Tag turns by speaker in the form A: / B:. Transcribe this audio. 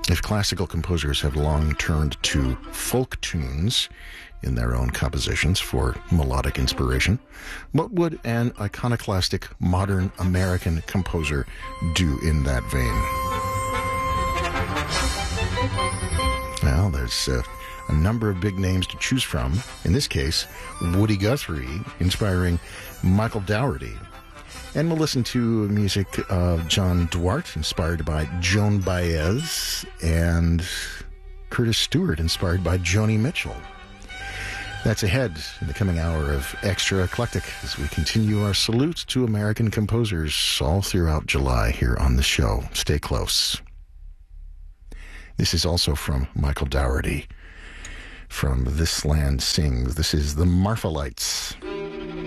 A: If classical composers have long turned to folk tunes in their own compositions for melodic inspiration, what would an iconoclastic modern American composer do in that vein? Well, there's a number of big names to choose from. In this case, Woody Guthrie, inspiring Michael Dougherty. And we'll listen to music of John Duarte, inspired by Joan Baez, and Curtis Stewart, inspired by Joni Mitchell. That's ahead in the coming hour of Extra Eclectic as we continue our salute to American composers all throughout July here on the show. Stay close. This is also from Michael Dougherty from This Land Sings. This is the Marfa Lights.